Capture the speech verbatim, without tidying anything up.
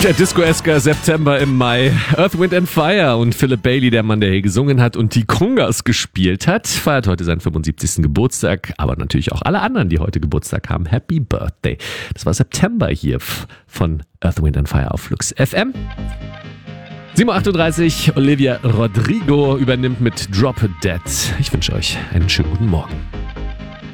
Der Disco-esker September im Mai. Earth, Wind and Fire und Philip Bailey, der Mann, der hier gesungen hat und die Congas gespielt hat, feiert heute seinen fünfundsiebzigsten Geburtstag. Aber natürlich auch alle anderen, die heute Geburtstag haben. Happy Birthday. Das war September hier von Earth, Wind and Fire auf Flux F M. sieben Uhr achtunddreißig, Olivia Rodrigo übernimmt mit Drop Dead. Ich wünsche euch einen schönen guten Morgen.